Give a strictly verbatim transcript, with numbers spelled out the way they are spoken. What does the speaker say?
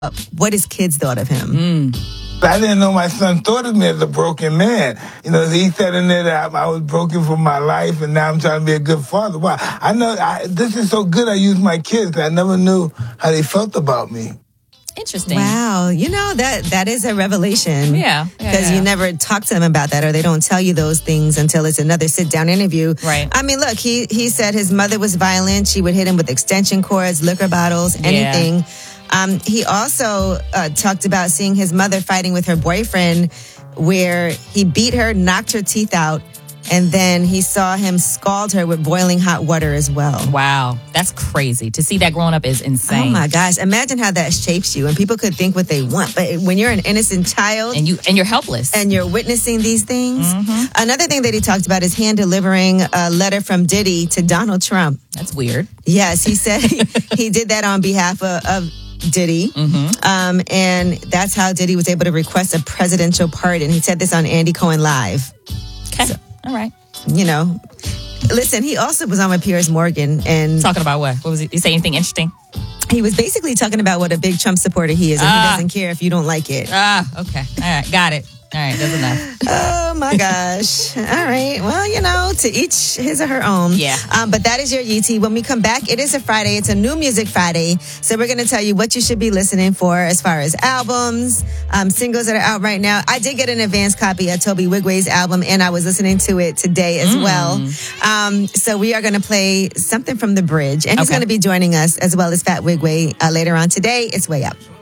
what his kids thought of him. Mm. I didn't know my son thought of me as a broken man. You know, he said in there that I, I was broken from my life, and now I'm trying to be a good father. Wow, I know I, this is so good. I use my kids. I never knew how they felt about me. Interesting. Wow, you know that that is a revelation. Yeah, because yeah, yeah. you never talk to them about that, or they don't tell you those things until it's another sit-down interview. Right. I mean, look, he he said his mother was violent. She would hit him with extension cords, liquor bottles, anything. Yeah. Um, he also uh, talked about seeing his mother fighting with her boyfriend, where he beat her, knocked her teeth out, and then he saw him scald her with boiling hot water as well. Wow, that's crazy. To see that growing up is insane. Oh my gosh! Imagine how that shapes you, and people could think what they want, but when you're an innocent child, and you and you're helpless, and you're witnessing these things. Mm-hmm. Another thing that he talked about is hand delivering a letter from Diddy to Donald Trump. That's weird. Yes, he said he, he did that on behalf of, of Diddy, mm-hmm. um, and that's how Diddy was able to request a presidential pardon. He said this on Andy Cohen Live. Okay, so, all right. You know, listen, he also was on with Piers Morgan and talking about what? What was he? Did he say anything interesting? He was basically talking about what a big Trump supporter he is, and ah. he doesn't care if you don't like it. Ah, okay, all right, got it. All right, that's enough. Oh, my gosh. All right. Well, you know, to each his or her own. Yeah. Um, but that is your Yee Tea. When we come back, it is a Friday. It's a new music Friday. So we're going to tell you what you should be listening for as far as albums, um, singles that are out right now. I did get an advance copy of Toby Wigway's album, and I was listening to it today as mm. well. Um, so we are going to play something from The Bridge. And he's okay. going to be joining us as well as Fat Wigway uh, later on today. It's Way Up.